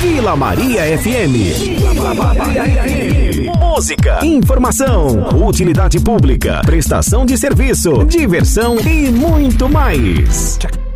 Vila Maria FM. Vila Maria FM. Música, informação, utilidade pública, prestação de serviço, diversão e muito mais.